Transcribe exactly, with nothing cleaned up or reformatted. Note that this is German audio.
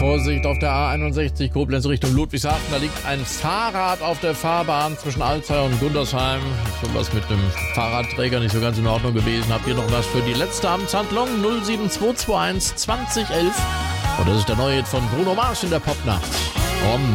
Vorsicht auf der A einundsechzig Koblenz Richtung Ludwigshafen. Da liegt ein Fahrrad auf der Fahrbahn zwischen Alzey und Gundersheim. Schon was mit einem Fahrradträger nicht so ganz in Ordnung gewesen. Habt ihr noch was für die letzte Amtshandlung? null sieben zwei zwei eins zwanzig elf. Und das ist der neue Hit von Bruno Mars in der Popnacht. Om